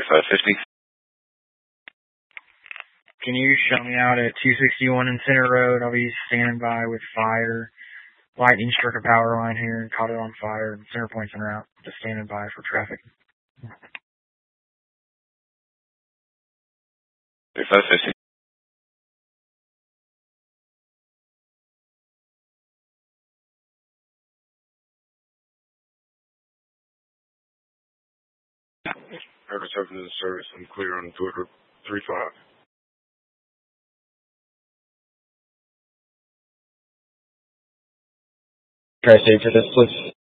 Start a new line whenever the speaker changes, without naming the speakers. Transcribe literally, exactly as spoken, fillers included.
five fifty.
Can you show me out at two sixty-one in Center Road? I'll be standing by with fire. Lightning struck a power line here and caught it on fire. And Center Point's en route. Just standing by for traffic.
five fifty.
Aircraft open to the service. I'm clear on Twitter. three five.
Try to save for this, please.